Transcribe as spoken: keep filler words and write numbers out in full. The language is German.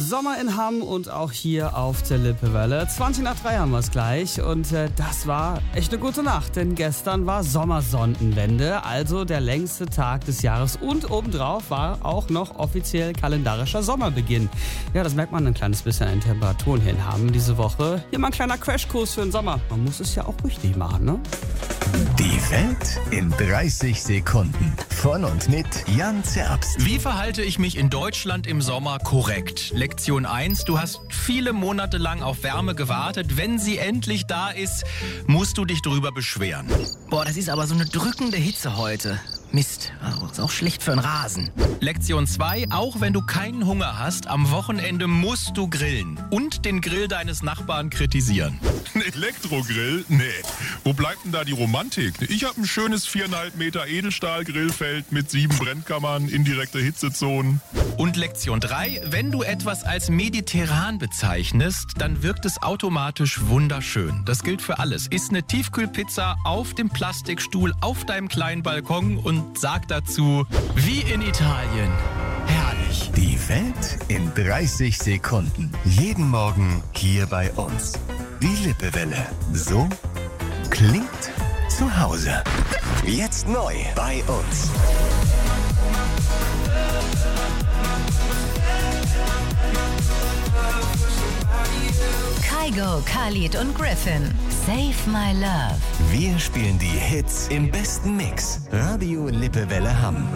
Sommer in Hamm und auch hier auf der Lippewelle. zwanzig nach drei haben wir es gleich und äh, das war echt eine gute Nacht, denn gestern war Sommersonnenwende, also der längste Tag des Jahres und obendrauf war auch noch offiziell kalendarischer Sommerbeginn. Ja, das merkt man ein kleines bisschen an den Temperaturen hier in Hamm diese Woche. Hier mal ein kleiner Crashkurs für den Sommer. Man muss es ja auch richtig machen, ne? Die Welt in dreißig Sekunden. Von und mit Jan Zerbst. Wie verhalte ich mich in Deutschland im Sommer korrekt? Lektion eins. Du hast viele Monate lang auf Wärme gewartet. Wenn sie endlich da ist, musst du dich darüber beschweren. Boah, das ist aber so eine drückende Hitze heute. Mist, also ist auch schlecht für den Rasen. Lektion zwei. Auch wenn du keinen Hunger hast, am Wochenende musst du grillen. Und den Grill deines Nachbarn kritisieren. Ein Elektrogrill? Nee. Wo bleibt denn da die Romantik? Ich habe ein schönes viereinhalb Meter Edelstahl-Grillfeld mit sieben Brennkammern, indirekte Hitzezonen. Und Lektion drei. Wenn du etwas als mediterran bezeichnest, dann wirkt es automatisch wunderschön. Das gilt für alles. Iss eine Tiefkühlpizza auf dem Plastikstuhl auf deinem kleinen Balkon und sag dazu, wie in Italien. Herrlich. Die Welt in dreißig Sekunden. Jeden Morgen hier bei uns. Die Lippewelle. So klingt zu Hause. Jetzt neu bei uns. Kygo, Khalid und Griffin. Save My Love. Wir spielen die Hits im besten Mix. Radio Lippewelle Hamm.